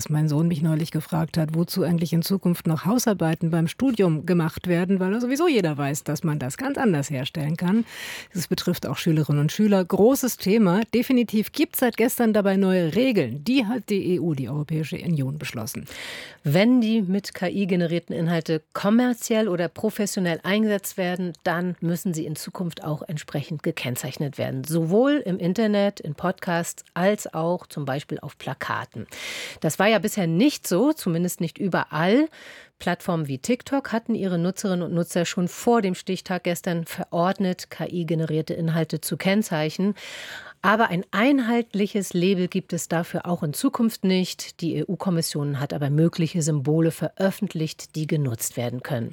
als mein Sohn mich neulich gefragt hat, wozu eigentlich in Zukunft noch Hausarbeiten beim Studium gemacht werden, weil sowieso jeder weiß, dass man das ganz anders herstellen kann. Das betrifft auch Schülerinnen und Schüler. Großes Thema. Definitiv gibt es seit gestern dabei neue Regeln. Die hat die EU, die Europäische Union, beschlossen. Wenn die mit KI generierten Inhalte kommerziell oder professionell eingesetzt werden, dann müssen sie in Zukunft auch entsprechend gekennzeichnet werden. Sowohl im Internet, in Podcasts, als auch zum Beispiel auf Plakaten. Das war ja bisher nicht so, zumindest nicht überall. Plattformen wie TikTok hatten ihre Nutzerinnen und Nutzer schon vor dem Stichtag gestern verordnet, KI-generierte Inhalte zu kennzeichnen. Aber ein einheitliches Label gibt es dafür auch in Zukunft nicht. Die EU-Kommission hat aber mögliche Symbole veröffentlicht, die genutzt werden können.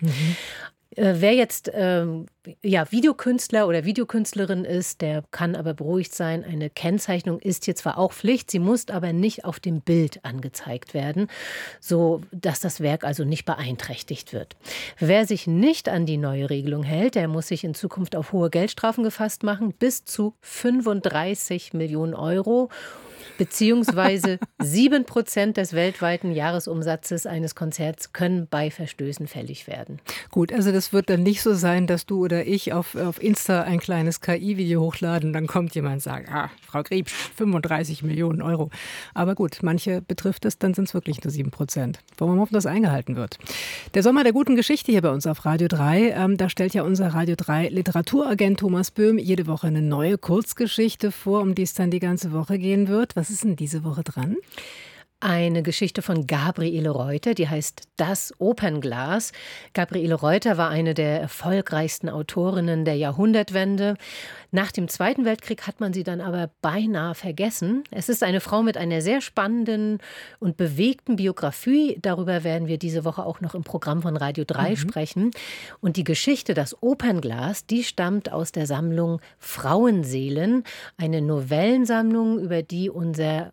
Wer jetzt Videokünstler oder Videokünstlerin ist, der kann aber beruhigt sein. Eine Kennzeichnung ist hier zwar auch Pflicht, sie muss aber nicht auf dem Bild angezeigt werden, so dass das Werk also nicht beeinträchtigt wird. Wer sich nicht an die neue Regelung hält, der muss sich in Zukunft auf hohe Geldstrafen gefasst machen, bis zu 35 Millionen Euro. Beziehungsweise 7% des weltweiten Jahresumsatzes eines Konzerts können bei Verstößen fällig werden. Gut, also das wird dann nicht so sein, dass du oder ich auf Insta ein kleines KI-Video hochladen, dann kommt jemand und sagt, Frau Griebsch, 35 Millionen Euro. Aber gut, manche betrifft es, dann sind es wirklich nur 7%. Wollen wir hoffen, dass eingehalten wird. Der Sommer der guten Geschichte hier bei uns auf Radio 3, da stellt ja unser Radio 3 Literaturagent Thomas Böhm jede Woche eine neue Kurzgeschichte vor, um die es dann die ganze Woche gehen wird. Was ist denn diese Woche dran? Eine Geschichte von Gabriele Reuter, die heißt Das Opernglas. Gabriele Reuter war eine der erfolgreichsten Autorinnen der Jahrhundertwende. Nach dem Zweiten Weltkrieg hat man sie dann aber beinahe vergessen. Es ist eine Frau mit einer sehr spannenden und bewegten Biografie. Darüber werden wir diese Woche auch noch im Programm von Radio 3 sprechen. Und die Geschichte Das Opernglas, die stammt aus der Sammlung Frauenseelen, eine Novellensammlung, über die unser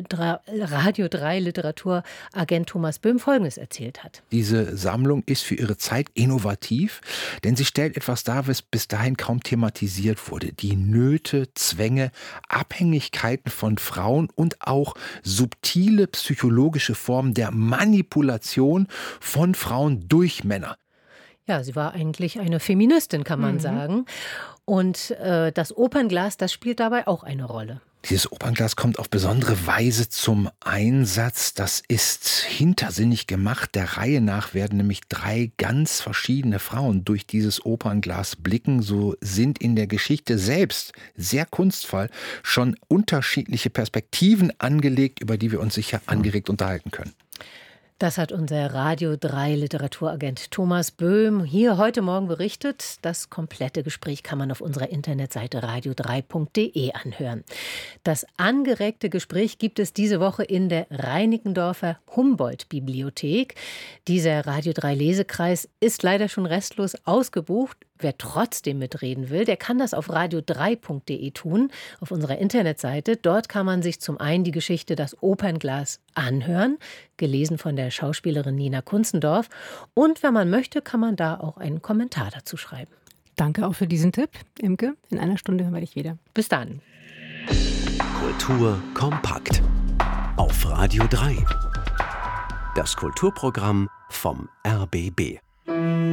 Radio 3 Literaturagent Thomas Böhm Folgendes erzählt hat. Diese Sammlung ist für ihre Zeit innovativ, denn sie stellt etwas dar, was bis dahin kaum thematisiert wurde. Die Nöte, Zwänge, Abhängigkeiten von Frauen und auch subtile psychologische Formen der Manipulation von Frauen durch Männer. Ja, sie war eigentlich eine Feministin, kann man sagen. Und das Opernglas, das spielt dabei auch eine Rolle. Dieses Opernglas kommt auf besondere Weise zum Einsatz. Das ist hintersinnig gemacht. Der Reihe nach werden nämlich 3 ganz verschiedene Frauen durch dieses Opernglas blicken. So sind in der Geschichte selbst sehr kunstvoll schon unterschiedliche Perspektiven angelegt, über die wir uns sicher angeregt unterhalten können. Das hat unser Radio 3 Literaturagent Thomas Böhm hier heute Morgen berichtet. Das komplette Gespräch kann man auf unserer Internetseite radio3.de anhören. Das angeregte Gespräch gibt es diese Woche in der Reinickendorfer Humboldt-Bibliothek. Dieser Radio 3 Lesekreis ist leider schon restlos ausgebucht. Wer trotzdem mitreden will, der kann das auf radio3.de tun, auf unserer Internetseite. Dort kann man sich zum einen die Geschichte Das Opernglas anhören, gelesen von der Schauspielerin Nina Kunzendorf. Und wenn man möchte, kann man da auch einen Kommentar dazu schreiben. Danke auch für diesen Tipp, Imke. In einer Stunde hören wir dich wieder. Bis dann. Kultur kompakt auf Radio 3. Das Kulturprogramm vom RBB.